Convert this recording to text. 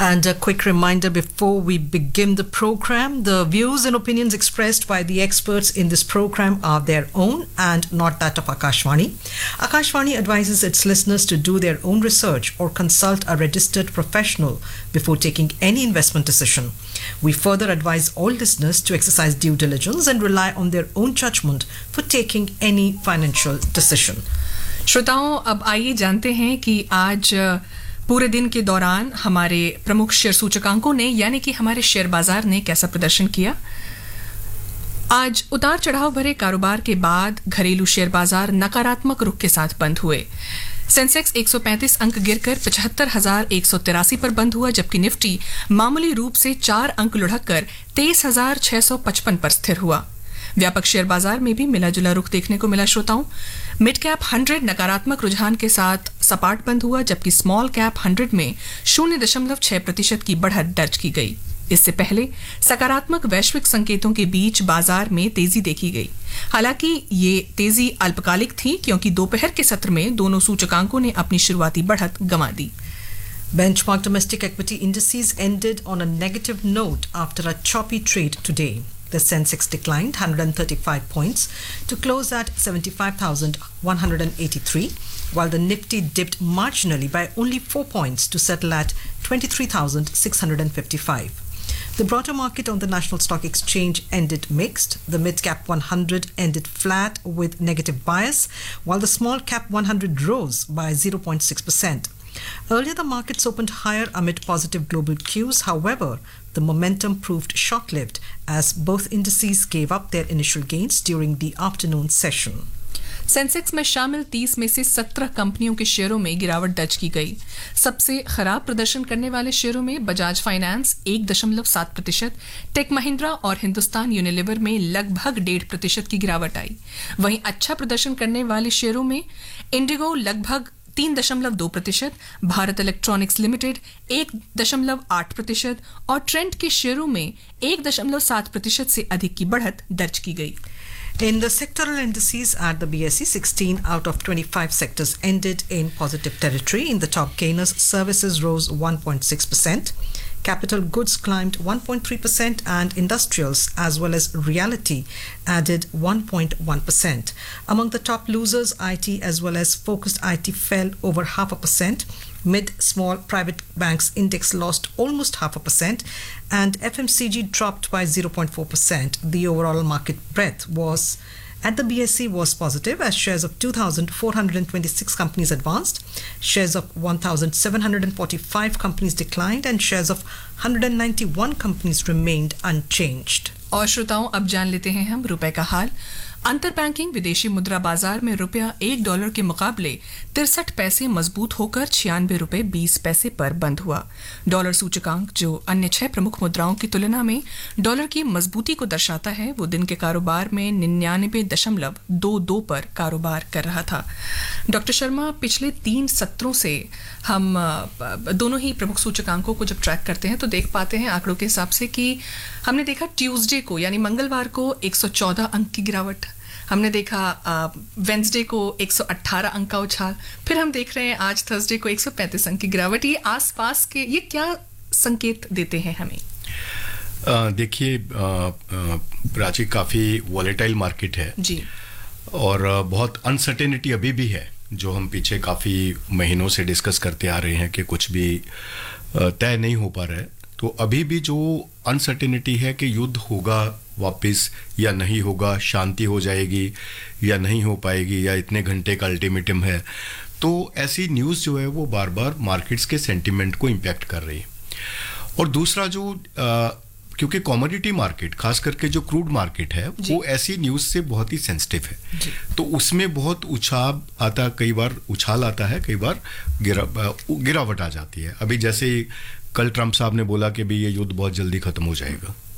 And a quick reminder before we begin the program, the views and opinions expressed by the experts in this program are their own and not that of Akashvani. Akashvani advises its listeners to do their own research or consult a registered professional before taking any investment decision. We further advise all listeners to exercise due diligence and rely on their own judgment for taking any financial decision. श्रोताओं, अब आइए जानते हैं कि आज पूरे दिन के दौरान हमारे प्रमुख शेयर सूचकांकों ने यानी कि हमारे शेयर बाजार ने कैसा प्रदर्शन किया। आज उतार चढ़ाव भरे कारोबार के बाद घरेलू शेयर बाजार नकारात्मक रुख के साथ बंद हुए। सेंसेक्स 135 अंक गिरकर 75,183 पर बंद हुआ, जबकि निफ्टी मामूली रूप से 4 अंक लुढ़ककर 23,655 पर स्थिर हुआ। व्यापक शेयर बाजार में भी मिला जुला रुख देखने को मिला। श्रोताओं, मिड कैप 100 नकारात्मक रुझान के साथ सपाट बंद हुआ, जबकि स्मॉल कैप 100 में 0.6% की बढ़त दर्ज की गई। इससे पहले सकारात्मक वैश्विक संकेतों के बीच बाजार में तेजी देखी गई। हालांकि ये तेजी अल्पकालिक थी, क्योंकि दोपहर के सत्र में दोनों सूचकांकों ने अपनी शुरुआती बढ़त गंवा दी। Benchmark domestic equity indices ended on a negative note after a choppy trade today. The Sensex declined 135 points to close at 75,183, while the Nifty dipped marginally by only 4 points to settle at 23,655. The broader market on the National Stock Exchange ended mixed. The mid-cap 100 ended flat with negative bias, while the small-cap 100 rose by 0.6%. Earlier, the markets opened higher amid positive global cues. However, the momentum proved short-lived as both indices gave up their initial gains during the afternoon session. Sensex में शामिल 30 में से 17 कंपनियों के शेयरों में गिरावट दर्ज की गई। सबसे खराब प्रदर्शन करने वाले शेयरों में बजाज फाइनेंस 1.7%, टेक महिंद्रा और हिंदुस्तान यूनिलीवर में लगभग 1.5% की गिरावट आई। वहीं अच्छा प्रदर्शन करने वाले शेयरों में इंडिगो लगभग 3.2%, भारत इलेक्ट्रॉनिक्स लिमिटेड 1.8% और ट्रेंड के शेयरों में 1.7% से अधिक की बढ़त दर्ज की गई। In the sectoral indices at the BSE, 16 out of 25 sectors ended in positive territory. In the top gainers, services rose 1.6%, capital goods climbed 1.3%, and industrials as well as realty added 1.1%. Among the top losers, IT as well as focused IT fell over 0.5%. Mid-small private banks index lost almost 0.5%, and FMCG dropped by 0.4%. The overall market breadth was at the BSE was positive as shares of 2,426 companies advanced, shares of 1,745 companies declined, and shares of 191 companies remained unchanged. और श्रोताओं, अब जान लेते हैं हम रुपए का हाल। अंतर बैंकिंग विदेशी मुद्रा बाजार में रुपया $1 के मुकाबले 63 पैसे मजबूत होकर 96 रुपए 20 पैसे पर बंद हुआ। डॉलर सूचकांक, जो अन्य 6 प्रमुख मुद्राओं की तुलना में डॉलर की मजबूती को दर्शाता है, वो दिन के कारोबार में 99.22 पर कारोबार कर रहा था। डॉक्टर शर्मा, पिछले 3 सत्रों से हम दोनों ही प्रमुख सूचकांकों को जब ट्रैक करते हैं तो देख पाते हैं आंकड़ों के हिसाब से कि हमने देखा ट्यूसडे को यानी मंगलवार को 114 अंक की गिरावट, हमने देखा वेंसडे को 118 अंक का उछाल, फिर हम देख रहे हैं आज थर्सडे को 135 अंक की गिरावट। ये आसपास के ये क्या संकेत देते हैं हमें? देखिए प्राची, काफ़ी वॉलेटाइल मार्केट है जी, और बहुत अनसर्टेनिटी अभी भी है, जो हम पीछे काफ़ी महीनों से डिस्कस करते आ रहे हैं कि कुछ भी तय नहीं हो पा रहा है। तो अभी भी जो अनसर्टेनिटी है कि युद्ध होगा वापस या नहीं होगा, शांति हो जाएगी या नहीं हो पाएगी, या इतने घंटे का अल्टीमेटम है, तो ऐसी न्यूज़ जो है वो बार बार मार्केट्स के सेंटिमेंट को इम्पैक्ट कर रही है। और दूसरा जो क्योंकि कमोडिटी मार्केट, खास करके जो क्रूड मार्केट है, वो ऐसी न्यूज़ से बहुत ही सेंसिटिव है, तो उसमें बहुत उछाल आता, कई बार उछाल आता है, कई बार गिरावट आ जाती है। अभी जैसे कल ट्रंप साहब ने बोला कि भी ये युद्ध बहुत जल्दी खत्म हो जाएगा,